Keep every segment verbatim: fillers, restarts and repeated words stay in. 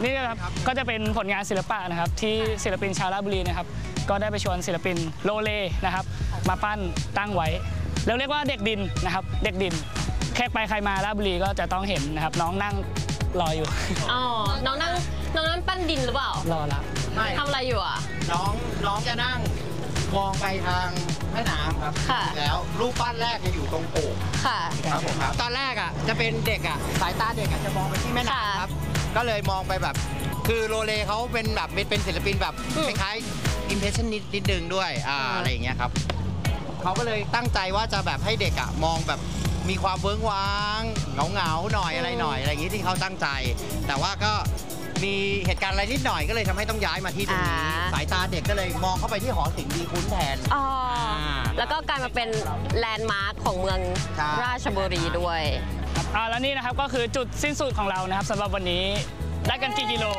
นี่นะครับก็จะเป็นผลงานศิลปะนะครับที่ศิลปินชาวราชบุรีนะครับก็ได้ไปชวนศิลปินโลเลนะครับมาปั้นตั้งไว้เราเรียกว่าเด็กดินนะครับเด็กดินแค่ไปใครมาราชบุรีก็จะต้องเห็นนะครับน้องนั่งรออยู่อ๋อน้องนั่งน้องนั่งปั้นดินหรือเปล่ารอละทำอะไรอยู่อ่ะน้องน้องจะนั่งมองไปทางแม่น้ำครับแล้วรูปปั้นแรกจะอยู่ตรงโอ่งค่ะครับผมครับตอนแรกอ่ะจะเป็นเด็กอ่ะสายตาเด็กอ่ะจะมองไปที่แม่น้ำครับก็เลยมองไปแบบคือโรเลเขาเป็นแบบเป็นศิลปินแบบคล้ายๆอิมเพรสชั่นนิดนึงด้วยอ่าอะไรอย่างเงี้ยครับเขาก็เลยตั้งใจว่าจะแบบให้เด็กอ่ะมองแบบมีความเวิ้งว้างเหงาๆหน่อยอะไรหน่อยอะไรอย่างงี้ที่เขาตั้งใจแต่ว่าก็มีเหตุการณ์อะไรนิดหน่อยก็เลยทำให้ต้องย้ายมาที่ตรงนี้สายตาเด็กก็เลยมองเข้าไปที่หอศิลป์ดีคุ้นแทนอ๋อแล้วก็กลายมาเป็นแลนด์มาร์คของเมืองราชบุรีด้วยอ่าแล้วนี่นะครับก็คือจุดสิ้นสุดของเรานะครับสำหรับวันนี้ได้กันกี่กิโล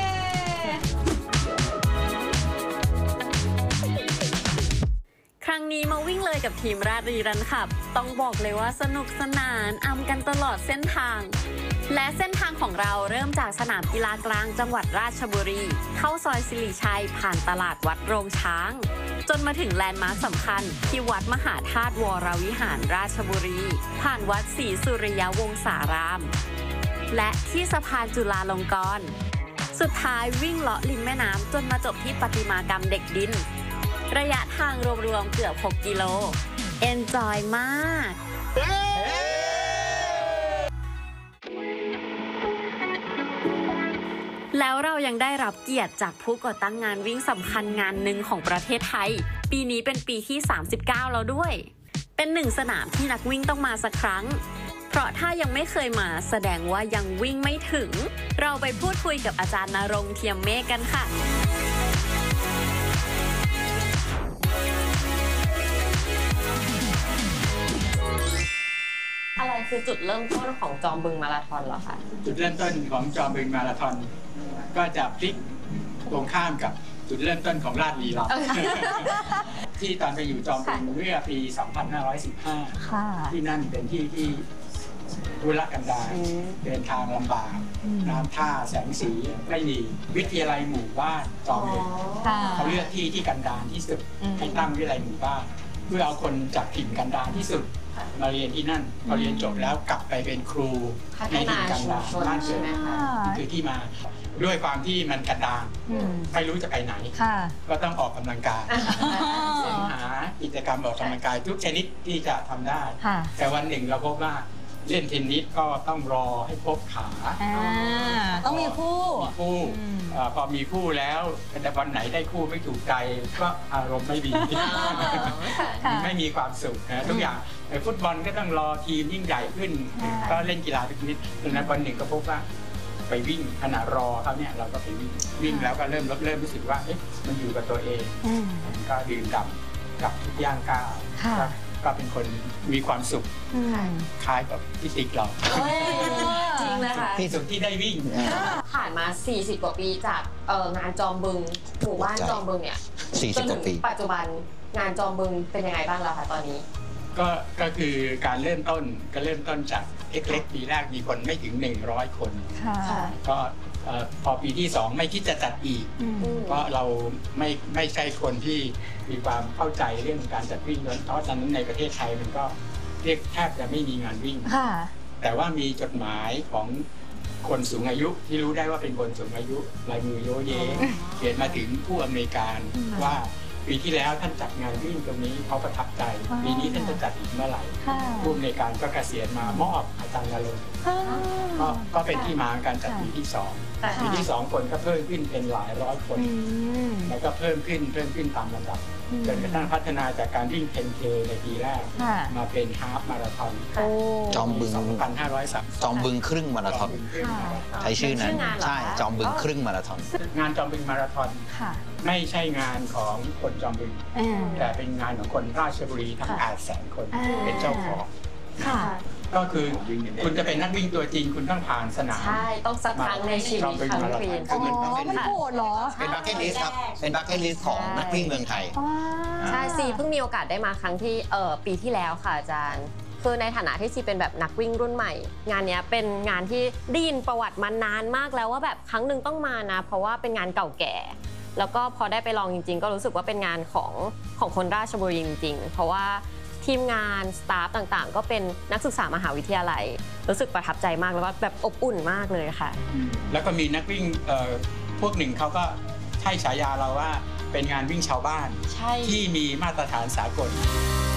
ครั้งนี้มาวิ่งเลยกับทีมราชบุรีรันขับต้องบอกเลยว่าสนุกสนานอำกันตลอดเส้นทางและเส้นทางของเราเริ่มจากสนามกีฬากลางจังหวัดราชบุรีเข้าซอยสิริชัยผ่านตลาดวัดโรงช้างจนมาถึงแลนด์มาร์คสำคัญที่วัดมหาธาตุวรวิหารราชบุรีผ่านวัดศรีสุริยวงศารามและที่สะพานจุฬาลงกรณ์สุดท้ายวิ่งเลาะริมแม่น้ำจนมาจบที่ประติมากรรมเด็กดินระยะทางรวมๆเกือบหกกิโลเอนจอยมากแล้วเรายังได้รับเกียรติจากผู้ก่อตั้งงานวิ่งสำคัญงานหนึ่งของประเทศไทยปีนี้เป็นปีที่สามสิบเก้าแล้วด้วยเป็นหนึ่งสนามที่นักวิ่งต้องมาสักครั้งเพราะถ้ายังไม่เคยมาแสดงว่ายังวิ่งไม่ถึงเราไปพูดคุยกับอาจารย์ณรงค์เทียมเมฆกันค่ะอะไรคือจุดเริ่มต้นของจอมบึงมาราธอนเหรอคะจุดเริ่มต้นของจอมบึงมาราธอนก็จะพลิกตรงข้ามกับจุดเริ่มต้นของราชบุรีรัมย์ที่ตอนไปอยู่จอมบึงเมื่อปี สองพันห้าร้อยสิบห้า ที่นั่นเป็นที่ที่ทุรกันดารเดินทางลำบากน้ำท่าแสงสีไม่มีวิทยาลัยหมู่บ้านจอมบึงเขาเลือกที่ที่กันดารที่สุดให้ตั้งวิทยาลัยหมู่บ้านเพื่อเอาคนจากถิ่นกันดารที่สุดมาเรียนที่นั่นพอเรียนจบแล้วกลับไปเป็นครูในถิ่นกันดารบ้านเกิดคือที่มาด้วยความที่มันกันดารไม่รู้จะไปไหนก็ต้องออกกำลังกายหากิจกรรมออกกำลังกายทุกชนิดที่จะทำได้แต่วันหนึ่งเราพบว่าเล่นเทนนิสก็ต้องรอให้พบขาต้องมีคู่มีคู่พอมีคู่แล้วแต่วันไหนได้คู่ไม่ถูกใจก็อารมณ์ไม่ดีไม่มีความสุขนะทุกอย่างในฟุตบอลก็ต้องรอทีมยิ่งใหญ่ขึ้นก็เล่นกีฬาทุกชนิดดังนั้นวันหนึ่งก็พบว่าไปวิ่งขณะรอเขาเนี่ยเราก็ไปวิ่งวิ่งแล้วก็เริ่มเริ่มรู้สึกว่าเอ๊ะมันอยู่กับตัวเองก็ดื่มด่ำกับทุกย่างก้าวก็เป็นคนมีความสุขคล้ายกับพี่ติ๊กเราจริงเลยค่ะที่สุดที่ได้วิ่งผ่านมาสี่สิบกว่าปีจากงานจอมบึงหมู่บ้านจอมบึงเนี่ยสี่สิบกว่าปีปัจจุบันงานจอมบึงเป็นยังไงบ้างล่ะคะตอนนี้ก็ก็คือการเริ่มต้นก็เริ่มต้นจากเล็กๆปีแรกมีคนไม่ถึงหนึ่งร้อยคนก็พอปีที่สองไม่คิดจะจัดอีกเพราะเราไม่ไม่ใช่คนที่มีความเข้าใจเรื่องการจัดวิ่งเพราะตอนนั้นในประเทศไทยมันก็เรียกแทบจะไม่มีงานวิ่งแต่ว่ามีจดหมายของคนสูงอายุที่รู้ได้ว่าเป็นคนสูงอายุลายมือโยเยเขียนมาถึงผู้อำนวยการว่าปีที่แล้วท่านจัดงานวิ่งตรงนี้เขาประทับใจปีนี้ท่านจะจัดอีกเมื่อไหร่ผู้อำนวยการก็เกษียณมามอบอาจารย์ณรงค์ก็ก็เป็นที่มาการจัดปีที่สองปีที่สองคนก็เพิ่มขึ้นเป็นหลายร้อยคนแล้วก็เพิ่มขึ้นเพิ่มขึ้นตามลำดับจนกระทั่งพัฒนาจากการวิ่ง เท็น เค ในปีแรกมาเป็นฮาล์ฟมาราธอนจอมบึงสองพันห้าร้อยสามสิบจอมบึงครึ่งมาราธอนใช้ชื่อนั้นใช่จอมบึงครึ่งมาราธอนงานจอมบึงมาราธอนไม่ใช่งานของคนจอมบึงแต่เป็นงานของคนราชบุรีทั้งแปดแสนคนเป็นเจ้าของก็คือคุณจะเป็นนักวิ่งตัวจริงคุณต้องผ่านสนามใช่ต้องสักครั้งในชีวิตครั้งเรียนอ๋อไม่โหดเหรอเป็นบัคเก็ตลิสต์ครับเป็นบัคเก็ตลิสต์ของนักวิ่งเมืองไทยใช่ซีเพิ่งมีโอกาสได้มาครั้งที่เอ่อปีที่แล้วค่ะอาจารย์คือในฐานะที่ชีเป็นแบบนักวิ่งรุ่นใหม่งานนี้เป็นงานที่ได้ยินประวัติมานานมากแล้วว่าแบบครั้งหนึ่งต้องมานะเพราะว่าเป็นงานเก่าแก่แล้วก็พอได้ไปลองจริงๆก็รู้สึกว่าเป็นงานของของคนราชบุรีจริงๆเพราะว่าทีมงานสตาฟต่างๆก็เป็นนักศึกษามหาวิทยาลัยรู้สึกประทับใจมากแล้วก็แบบอบอุ่นมากเลยค่ะแล้วก็มีนักวิ่งพวกหนึ่งเขาก็ให้ฉายาเราว่าเป็นงานวิ่งชาวบ้านที่มีมาตรฐานสากล